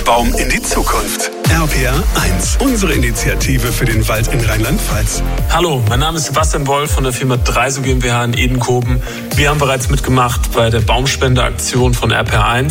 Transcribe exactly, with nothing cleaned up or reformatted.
Baum in die Zukunft. R P R eins, unsere Initiative für den Wald in Rheinland-Pfalz. Hallo, mein Name ist Sebastian Wolf von der Firma Dreiso GmbH in Edenkoben. Wir haben bereits mitgemacht bei der Baumspendeaktion von R P R eins.